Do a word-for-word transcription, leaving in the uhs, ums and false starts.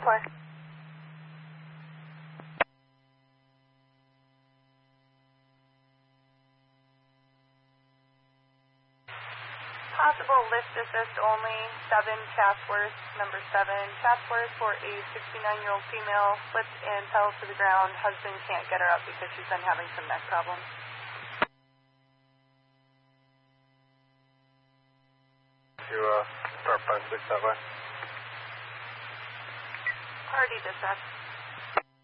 four. Possible lift assist only, seven Chatsworth, number seven, Chatsworth for a sixty-nine-year-old female, slipped and fell to the ground. Husband can't get her up because she's been having some neck problems. You uh, start five six that way. Already dispatched.